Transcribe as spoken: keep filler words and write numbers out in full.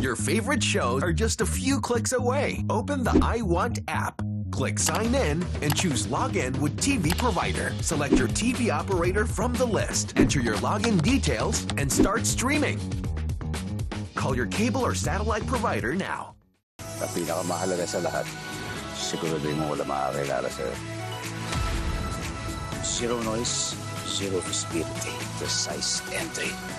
Your favorite shows are just a few clicks away. Open the I Want app. Click Sign In and choose Login with T V Provider. Select your T V operator from the list. Enter your login details and start streaming. Call your cable or satellite provider now. Ang pinakamahalaga sa lahat, siguraduhin mo wala makakilala sa'yo. Zero noise, zero visibility, precise entry.